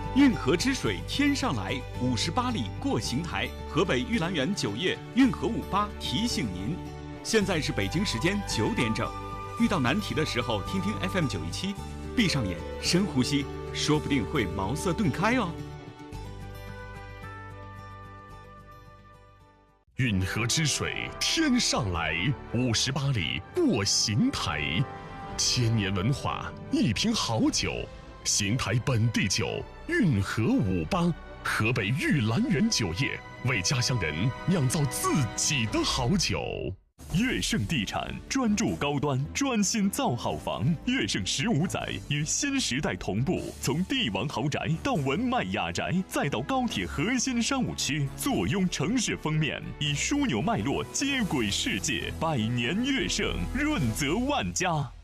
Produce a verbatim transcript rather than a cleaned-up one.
运河之水天上来，五十八里过邢台。河北玉兰园酒业运河五八提醒您，现在是北京时间九点整。遇到难题的时候，听听 F M 九一七，闭上眼，深呼吸，说不定会茅塞顿开哦。 运河之水天上来，五十八里过邢台。千年文化，一瓶好酒，邢台本地酒，运河五八，河北玉兰园酒业为家乡人酿造自己的好酒。 悦盛地产专注高端，专心造好房。悦盛十五载与新时代同步，从帝王豪宅到文迈雅宅，再到高铁核心商务区，坐拥城市封面，以枢纽脉络接轨世界。百年悦盛，润泽万家。